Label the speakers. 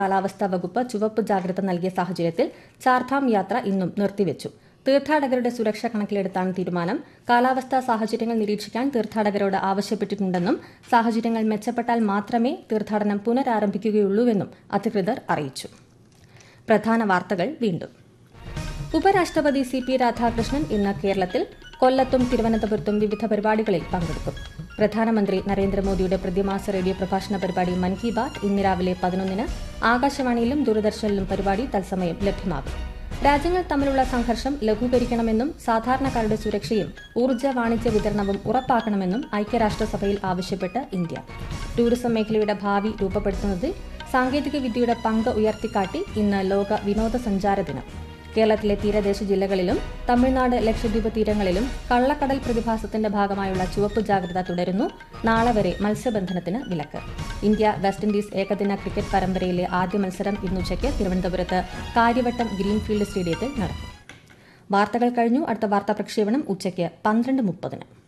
Speaker 1: കാലാവസ്ഥാ വകുപ്പ് ചുവപ്പ് ജാഗ്രത നൽകിയ സാഹചര്യത്തിൽ ചാർധാം യാത്ര ഇന്നും നിർത്തിവച്ചു. തീർത്ഥാടകരുടെ സുരക്ഷ കണക്കിലെടുത്താണ് തീരുമാനം. കാലാവസ്ഥാ സാഹചര്യങ്ങൾ നിരീക്ഷിക്കാൻ തീർത്ഥാടകരോട് ആവശ്യപ്പെട്ടിട്ടുണ്ടെന്നും സാഹചര്യങ്ങൾ മെച്ചപ്പെട്ടാൽ മാത്രമേ തീർത്ഥാടനം പുനരാരംഭിക്കുകയുള്ളൂവെന്നും അധികൃതർ അറിയിച്ചു. പ്രധാന വാർത്തകൾ വീണ്ടും. ഉപരാഷ്ട്രപതി CP രാധാകൃഷ്ണൻ ഇന്ന് കേരളത്തിൽ കൊല്ലത്തും തിരുവനന്തപുരത്തും വിവിധ പരിപാടികളിൽ പങ്കെടുക്കും. പ്രധാനമന്ത്രി നരേന്ദ്രമോദിയുടെ പ്രതിമാസ റേഡിയോ പ്രഭാഷണ പരിപാടി മൻ കി ബാത് ഇന്ന് രാവിലെ 11-ന് ആകാശവാണിയിലും ദൂരദർശനിലും പരിപാടി തത്സമയം ലഭ്യമാകും. രാജ്യങ്ങൾ തമ്മിലുള്ള സംഘർഷം ലഘൂകരിക്കണമെന്നും സാധാരണക്കാരുടെ സുരക്ഷയും ഊർജ്ജ വാണിജ്യ വിതരണവും ഉറപ്പാക്കണമെന്നും ഐക്യരാഷ്ട്രസഭയിൽ ആവശ്യപ്പെട്ട് ഇന്ത്യ. ടൂറിസം മേഖലയുടെ ഭാവി രൂപപ്പെടുത്തുന്നതിൽ സാങ്കേതികവിദ്യയുടെ പങ്ക് ഉയർത്തിക്കാട്ടി ഇന്ന് ലോക വിനോദസഞ്ചാര ദിനം. കേരളത്തിലെ തീരദേശ ജില്ലകളിലും തമിഴ്നാട് ലക്ഷദ്വീപ് തീരങ്ങളിലും കള്ളക്കടൽ പ്രതിഭാസത്തിന്റെ ഭാഗമായുള്ള ചുവപ്പ് ജാഗ്രത തുടരുന്നു. നാളെ വരെ മത്സ്യബന്ധനത്തിന് വിലക്ക്. ഇന്ത്യ വെസ്റ്റ് ഇൻഡീസ് ഏകദിന ക്രിക്കറ്റ് പരമ്പരയിലെ ആദ്യ മത്സരം ഇന്നുച്ചയ്ക്ക് തിരുവനന്തപുരത്ത് കാര്യവട്ടം ഗ്രീൻഫീൽഡ് സ്റ്റേഡിയത്തിൽ നടക്കും. വാർത്തകൾ കഴിഞ്ഞു. അടുത്ത വാർത്താ പ്രക്ഷേപണം ഉച്ചയ്ക്ക് 12:30.